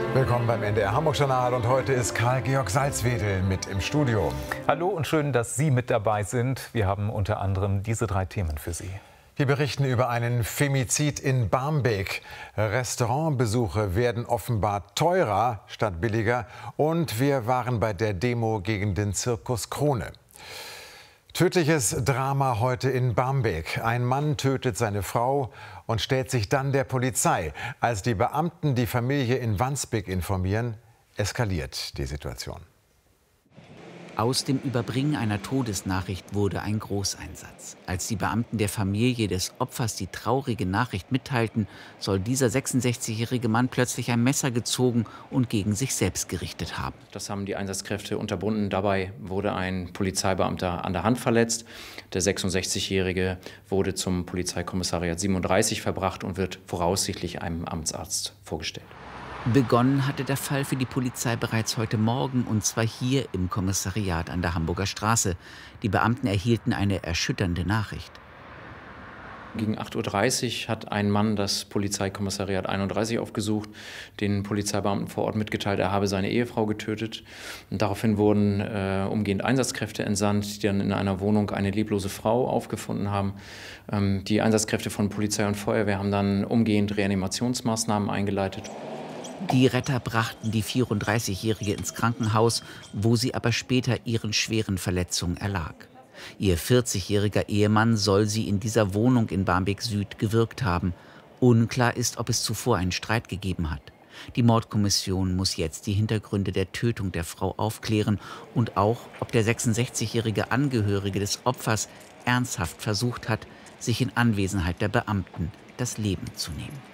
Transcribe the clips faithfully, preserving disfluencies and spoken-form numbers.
Willkommen beim N D R Hamburg-Journal und heute ist Karl-Georg Salzwedel mit im Studio. Hallo und schön, dass Sie mit dabei sind. Wir haben unter anderem diese drei Themen für Sie. Wir berichten über einen Femizid in Barmbek. Restaurantbesuche werden offenbar teurer statt billiger. Und wir waren bei der Demo gegen den Zirkus Krone. Tödliches Drama heute in Barmbek. Ein Mann tötet seine Frau und stellt sich dann der Polizei. Als die Beamten die Familie in Wandsbek informieren, eskaliert die Situation. Aus dem Überbringen einer Todesnachricht wurde ein Großeinsatz. Als die Beamten der Familie des Opfers die traurige Nachricht mitteilten, soll dieser sechsundsechzigjährige Mann plötzlich ein Messer gezogen und gegen sich selbst gerichtet haben. Das haben die Einsatzkräfte unterbunden. Dabei wurde ein Polizeibeamter an der Hand verletzt. Der sechsundsechzigjährige wurde zum Polizeikommissariat siebenunddreißig verbracht und wird voraussichtlich einem Amtsarzt vorgestellt. Begonnen hatte der Fall für die Polizei bereits heute Morgen, und zwar hier im Kommissariat an der Hamburger Straße. Die Beamten erhielten eine erschütternde Nachricht. Gegen acht Uhr dreißig hat ein Mann das Polizeikommissariat einunddreißig aufgesucht, den Polizeibeamten vor Ort mitgeteilt, er habe seine Ehefrau getötet. Und daraufhin wurden äh, umgehend Einsatzkräfte entsandt, die dann in einer Wohnung eine leblose Frau aufgefunden haben. Ähm, die Einsatzkräfte von Polizei und Feuerwehr haben dann umgehend Reanimationsmaßnahmen eingeleitet. Die Retter brachten die vierunddreißigjährige ins Krankenhaus, wo sie aber später ihren schweren Verletzungen erlag. Ihr vierzigjähriger Ehemann soll sie in dieser Wohnung in Barmbek Süd gewürgt haben. Unklar ist, ob es zuvor einen Streit gegeben hat. Die Mordkommission muss jetzt die Hintergründe der Tötung der Frau aufklären und auch, ob der sechsundsechzigjährige Angehörige des Opfers ernsthaft versucht hat, sich in Anwesenheit der Beamten das Leben zu nehmen.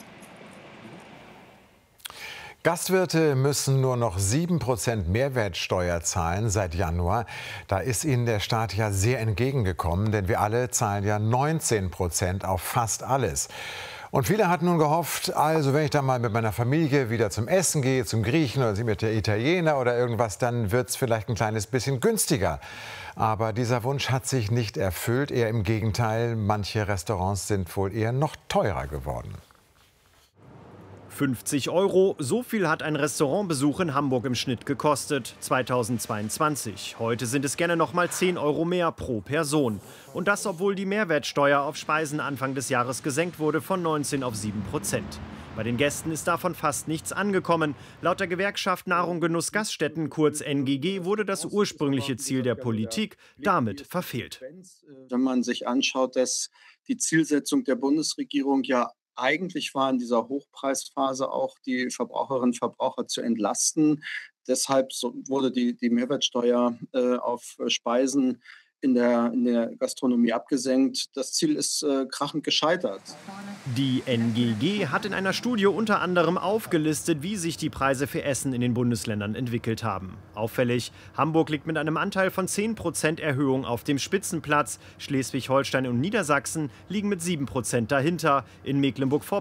Gastwirte müssen nur noch sieben Prozent Mehrwertsteuer zahlen seit Januar. Da ist ihnen der Staat ja sehr entgegengekommen, denn wir alle zahlen ja neunzehn Prozent auf fast alles. Und viele hatten nun gehofft, also wenn ich dann mal mit meiner Familie wieder zum Essen gehe, zum Griechen oder mit der Italiener oder irgendwas, dann wird es vielleicht ein kleines bisschen günstiger. Aber dieser Wunsch hat sich nicht erfüllt, eher im Gegenteil, manche Restaurants sind wohl eher noch teurer geworden. fünfzig Euro, so viel hat ein Restaurantbesuch in Hamburg im Schnitt gekostet, zweitausendzweiundzwanzig. Heute sind es gerne noch mal zehn Euro mehr pro Person. Und das, obwohl die Mehrwertsteuer auf Speisen Anfang des Jahres gesenkt wurde von neunzehn auf sieben Prozent. Bei den Gästen ist davon fast nichts angekommen. Laut der Gewerkschaft Nahrung Genuss Gaststätten, kurz N G G, wurde das ursprüngliche Ziel der Politik damit verfehlt. Wenn man sich anschaut, dass die Zielsetzung der Bundesregierung ja eigentlich war, in dieser Hochpreisphase auch die Verbraucherinnen und Verbraucher zu entlasten. Deshalb wurde die, die Mehrwertsteuer äh, auf Speisen in der, in der Gastronomie abgesenkt. Das Ziel ist äh, krachend gescheitert. Die N G G hat in einer Studie unter anderem aufgelistet, wie sich die Preise für Essen in den Bundesländern entwickelt haben. Auffällig, Hamburg liegt mit einem Anteil von zehn Prozent Erhöhung auf dem Spitzenplatz. Schleswig-Holstein und Niedersachsen liegen mit sieben Prozent dahinter. In Mecklenburg-Vorpommern